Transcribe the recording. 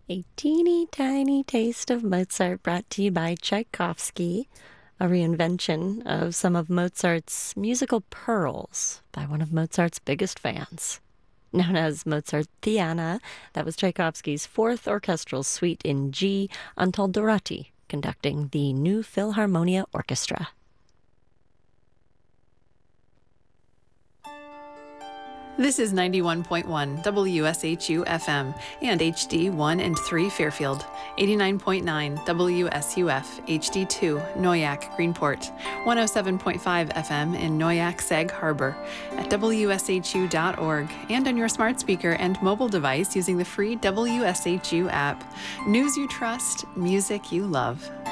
A teeny tiny taste of Mozart brought to you by Tchaikovsky, a reinvention of some of Mozart's musical pearls by one of Mozart's biggest fans. Known as Mozartiana, that was Tchaikovsky's fourth orchestral suite in G, Antal Dorati conducting the New Philharmonia Orchestra. This is 91.1 WSHU FM and HD 1 and 3 Fairfield, 89.9 WSUF HD2 Noyak Greenport, 107.5 FM in Noyak Sag Harbor, at WSHU.org, and on your smart speaker and mobile device using the free WSHU app. News you trust, music you love.